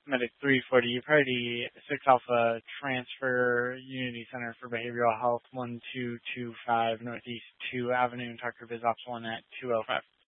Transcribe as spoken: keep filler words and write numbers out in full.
Medic three forty, you probably six Alpha Transfer Unity Center for Behavioral Health, one two two five Northeast two Avenue, and Tucker Biz Ops one at two oh five.